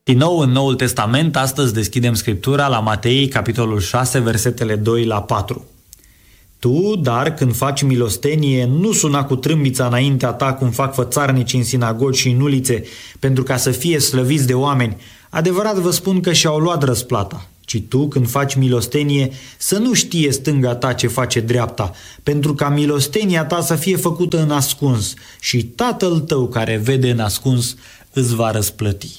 Din nou în Noul Testament, astăzi deschidem Scriptura la Matei, capitolul 6, versetele 2 la 4. Tu, dar, când faci milostenie, nu suna cu trâmbița înaintea ta cum fac fățarnicii în sinagogi și în ulițe, pentru ca să fie slăviți de oameni. Adevărat vă spun că și-au luat răsplata. Ci tu, când faci milostenie, să nu știe stânga ta ce face dreapta, pentru ca milostenia ta să fie făcută în ascuns și Tatăl tău care vede în ascuns îți va răsplăti.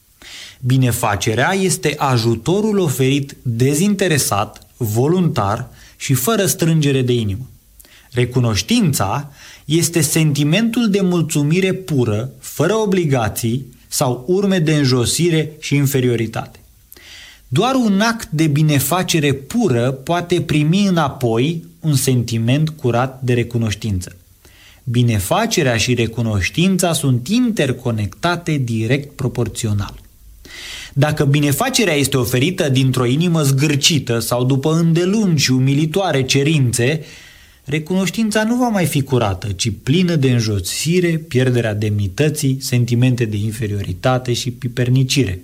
Binefacerea este ajutorul oferit dezinteresat, voluntar și fără strângere de inimă. Recunoștința este sentimentul de mulțumire pură, fără obligații sau urme de înjosire și inferioritate. Doar un act de binefacere pură poate primi înapoi un sentiment curat de recunoștință. Binefacerea și recunoștința sunt interconectate direct proporțional. Dacă binefacerea este oferită dintr-o inimă zgârcită sau după îndelungi și umilitoare cerințe, recunoștința nu va mai fi curată, ci plină de înjosire, pierderea demnității, sentimente de inferioritate și pipernicire.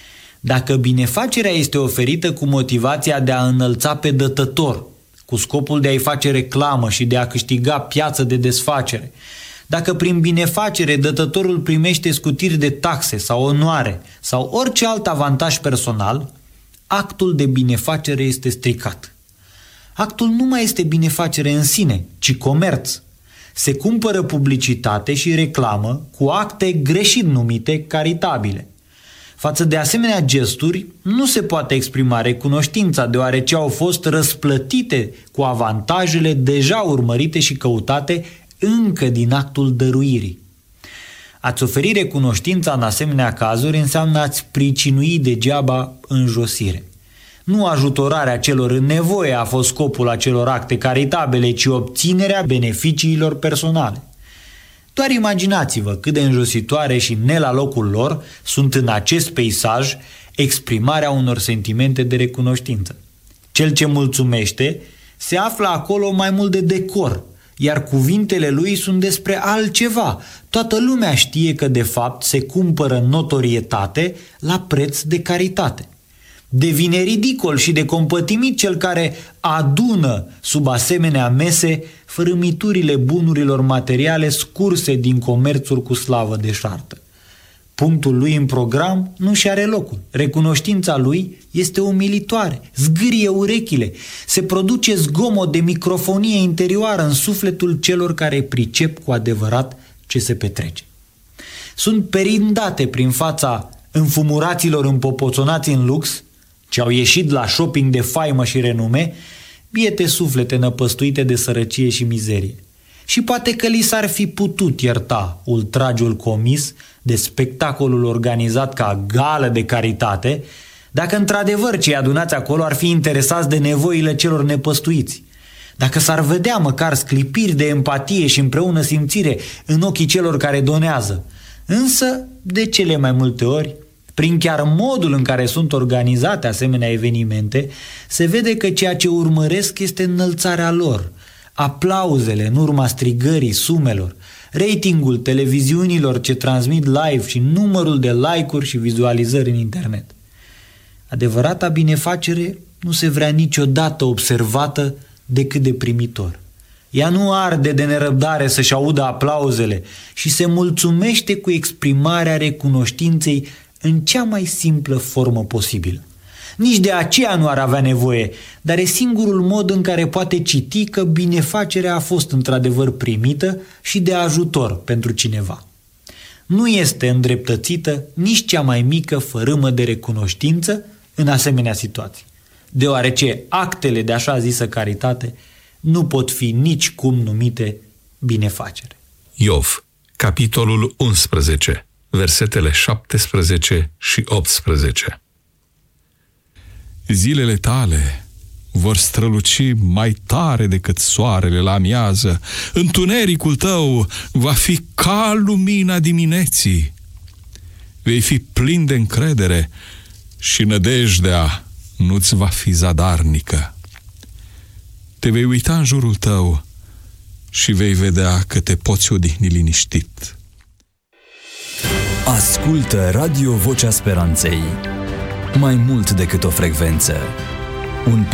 Dacă binefacerea este oferită cu motivația de a înălța pe dătător, cu scopul de a-i face reclamă și de a câștiga piață de desfacere, dacă prin binefacere dătătorul primește scutiri de taxe sau onoare sau orice alt avantaj personal, actul de binefacere este stricat. Actul nu mai este binefacere în sine, ci comerț. Se cumpără publicitate și reclamă cu acte greșit numite caritabile. Față de asemenea gesturi, nu se poate exprima recunoștința, deoarece au fost răsplătite cu avantajele deja urmărite și căutate încă din actul dăruirii. A-ți oferi recunoștința în asemenea cazuri înseamnă a-ți pricinui degeaba înjosire. Nu ajutorarea celor în nevoie a fost scopul acelor acte caritabile, ci obținerea beneficiilor personale. Doar imaginați-vă cât de înjositoare și ne la locul lor sunt în acest peisaj exprimarea unor sentimente de recunoștință. Cel ce mulțumește se află acolo mai mult de decor, iar cuvintele lui sunt despre altceva. Toată lumea știe că de fapt se cumpără notorietate la preț de caritate. Devine ridicol și de compătimit cel care adună sub asemenea mese fărâmiturile bunurilor materiale scurse din comerțul cu slavă deșartă. Punctul lui în program nu și are locul. Recunoștința lui este umilitoare, zgârie urechile, se produce zgomot de microfonie interioară în sufletul celor care pricep cu adevărat ce se petrece. Sunt perindate prin fața înfumuraților împopoțonați în lux, ce au ieșit la shopping de faimă și renume, biete suflete năpăstuite de sărăcie și mizerie. Și poate că li s-ar fi putut ierta ultragiul comis de spectacolul organizat ca gală de caritate, dacă într-adevăr cei adunați acolo ar fi interesați de nevoile celor nepăstuiți. Dacă s-ar vedea măcar sclipiri de empatie și împreună simțire în ochii celor care donează. Însă, de cele mai multe ori, prin chiar modul în care sunt organizate asemenea evenimente, se vede că ceea ce urmăresc este înălțarea lor, aplauzele în urma strigării sumelor, ratingul televiziunilor ce transmit live și numărul de like-uri și vizualizări în internet. Adevărata binefacere nu se vrea niciodată observată decât de primitor. Ea nu arde de nerăbdare să-și audă aplauzele și se mulțumește cu exprimarea recunoștinței în cea mai simplă formă posibilă. Nici de aceea nu ar avea nevoie, dar e singurul mod în care poate citi că binefacerea a fost într-adevăr primită și de ajutor pentru cineva. Nu este îndreptățită nici cea mai mică fărâmă de recunoștință în asemenea situații, deoarece actele de așa zisă caritate nu pot fi nicicum numite binefacere. Iov, capitolul 11, versetele 17 și 18. Zilele tale vor străluci mai tare decât soarele la amiază. Întunericul tău va fi ca lumina dimineții. Vei fi plin de încredere și nădejdea nu-ți va fi zadarnică. Te vei uita în jurul tău și vei vedea că te poți odihni liniștit. Ascultă Radio Vocea Speranței. Mai mult decât o frecvență. Un